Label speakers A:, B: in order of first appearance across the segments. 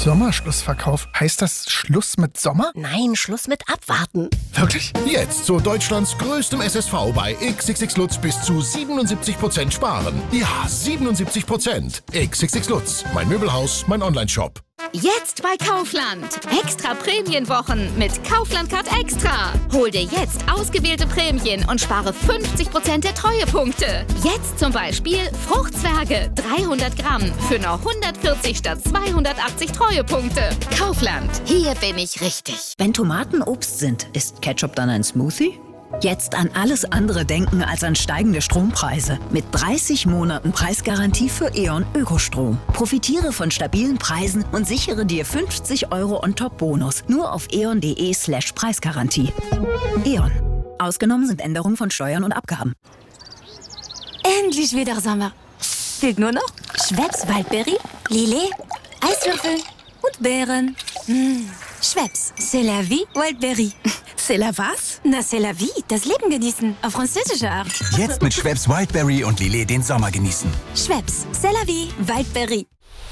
A: Sommerschlussverkauf. Heißt das Schluss mit Sommer?
B: Nein, Schluss mit Abwarten.
A: Wirklich?
C: Jetzt zu Deutschlands größtem SSV bei XXX Lutz bis zu 77% sparen. Ja, 77%. XXX Lutz. Mein Möbelhaus, mein Onlineshop.
D: Jetzt bei Kaufland. Extra Prämienwochen mit Kaufland Card Extra. Hol dir jetzt ausgewählte Prämien und spare 50% der Treuepunkte. Jetzt zum Beispiel Fruchtzwerge 300 Gramm für nur 140 statt 280 Treuepunkte. Kaufland, hier bin ich richtig.
E: Wenn Tomaten Obst sind, ist Ketchup dann ein Smoothie? Jetzt an alles andere denken als an steigende Strompreise. Mit 30 Monaten Preisgarantie für E.ON Ökostrom. Profitiere von stabilen Preisen und sichere dir 50 € On-Top-Bonus. Nur auf eon.de/Preisgarantie. E.ON. Ausgenommen sind Änderungen von Steuern und Abgaben.
F: Endlich wieder Sommer. Fehlt nur noch Schweppes Waldbeere, Lillet, Eiswürfel und Beeren. Schweppes, c'est la vie, Wildberry.
G: C'est la was?
F: Na, c'est la vie, das Leben genießen, auf französische Art.
H: Jetzt mit Schweppes Wildberry und Lillet den Sommer genießen.
F: Schweppes, c'est la vie, Wildberry.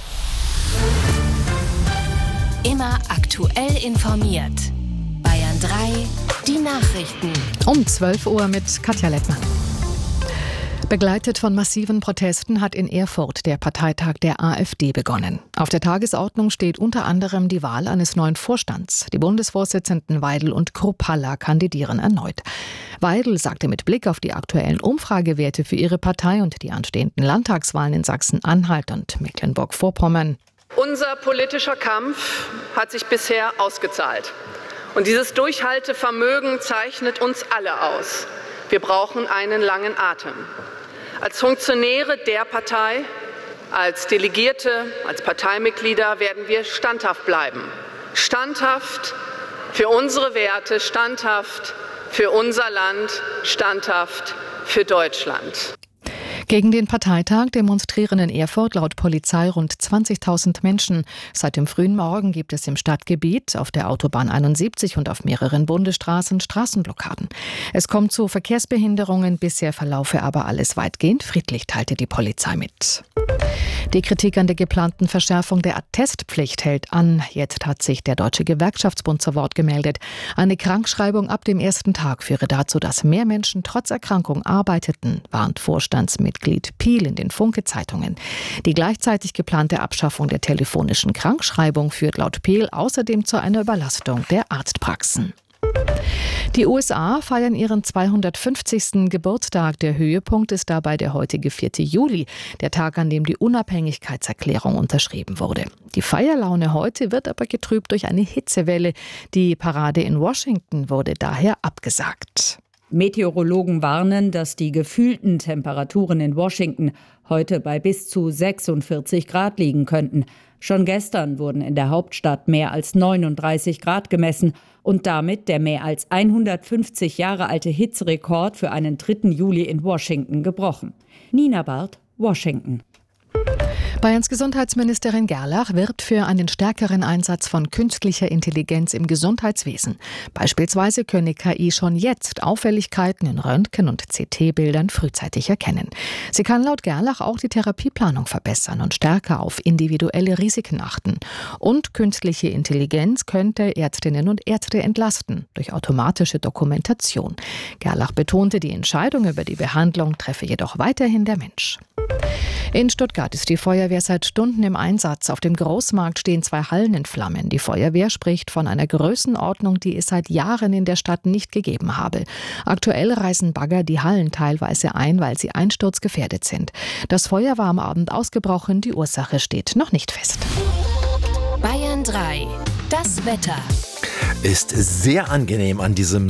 B: Immer aktuell informiert. Bayern 3, die Nachrichten.
I: Um 12 Uhr mit Katja Lettmann. Begleitet von massiven Protesten hat in Erfurt der Parteitag der AfD begonnen. Auf der Tagesordnung steht unter anderem die Wahl eines neuen Vorstands. Die Bundesvorsitzenden Weidel und Kruppalla kandidieren erneut. Weidel sagte mit Blick auf die aktuellen Umfragewerte für ihre Partei und die anstehenden Landtagswahlen in Sachsen-Anhalt und Mecklenburg-Vorpommern:
J: Unser politischer Kampf hat sich bisher ausgezahlt. Und dieses Durchhaltevermögen zeichnet uns alle aus. Wir brauchen einen langen Atem. Als Funktionäre der Partei, als Delegierte, als Parteimitglieder werden wir standhaft bleiben. Standhaft für unsere Werte, standhaft für unser Land, standhaft für Deutschland.
I: Gegen den Parteitag demonstrieren in Erfurt laut Polizei rund 20.000 Menschen. Seit dem frühen Morgen gibt es im Stadtgebiet, auf der Autobahn 71 und auf mehreren Bundesstraßen Straßenblockaden. Es kommt zu Verkehrsbehinderungen, bisher verlaufe aber alles weitgehend friedlich, teilte die Polizei mit. Die Kritik an der geplanten Verschärfung der Attestpflicht hält an. Jetzt hat sich der Deutsche Gewerkschaftsbund zu Wort gemeldet. Eine Krankschreibung ab dem ersten Tag führe dazu, dass mehr Menschen trotz Erkrankung arbeiteten, warnt Vorstandsmitglied Piel in den Funke-Zeitungen. Die gleichzeitig geplante Abschaffung der telefonischen Krankschreibung führt laut Piel außerdem zu einer Überlastung der Arztpraxen. Die USA feiern ihren 250. Geburtstag. Der Höhepunkt ist dabei der heutige 4. Juli, der Tag, an dem die Unabhängigkeitserklärung unterschrieben wurde. Die Feierlaune heute wird aber getrübt durch eine Hitzewelle. Die Parade in Washington wurde daher abgesagt.
K: Meteorologen warnen, dass die gefühlten Temperaturen in Washington heute bei bis zu 46 Grad liegen könnten. Schon gestern wurden in der Hauptstadt mehr als 39 Grad gemessen und damit der mehr als 150 Jahre alte Hitzerekord für einen 3. Juli in Washington gebrochen. Nina Barth, Washington.
I: Bayerns Gesundheitsministerin Gerlach wirbt für einen stärkeren Einsatz von künstlicher Intelligenz im Gesundheitswesen. Beispielsweise könne KI schon jetzt Auffälligkeiten in Röntgen- und CT-Bildern frühzeitig erkennen. Sie kann laut Gerlach auch die Therapieplanung verbessern und stärker auf individuelle Risiken achten. Und künstliche Intelligenz könnte Ärztinnen und Ärzte entlasten durch automatische Dokumentation. Gerlach betonte, die Entscheidung über die Behandlung treffe jedoch weiterhin der Mensch. In Stuttgart ist die Feuerwehr seit Stunden im Einsatz. Auf dem Großmarkt stehen 2 Hallen in Flammen. Die Feuerwehr spricht von einer Größenordnung, die es seit Jahren in der Stadt nicht gegeben habe. Aktuell reißen Bagger die Hallen teilweise ein, weil sie einsturzgefährdet sind. Das Feuer war am Abend ausgebrochen. Die Ursache steht noch nicht fest.
B: Bayern 3, das Wetter.
L: Ist sehr angenehm an diesem